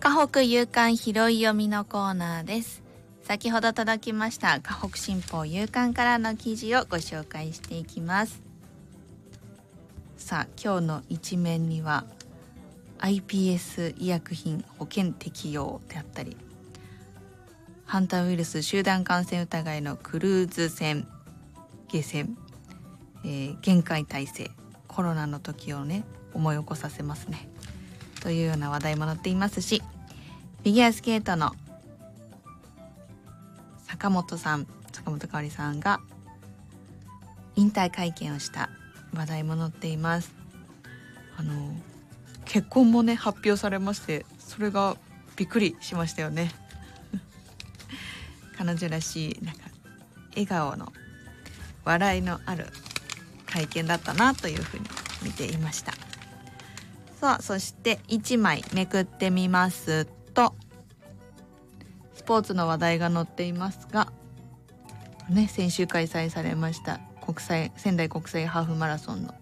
河北夕刊拾い読みのコーナーです。先ほど届きました河北新報夕刊からの記事をご紹介していきます。さあ、今日の一面には iPS 医薬品保険適用であったり、ハンタウイルス集団感染疑いのクルーズ船下船、厳戒態勢、コロナの時をね思い起こさせますねというような話題も載っていますし、フィギュアスケートの坂本香織さんが引退会見をした話題も載っています。結婚もね発表されまして、それがびっくりしましたよね彼女らしい笑顔の笑いのある会見だったなというふうに見ていました。さあ、そして1枚めくってみますと、スポーツの話題が載っていますが、先週開催されました仙台国際ハーフマラソンの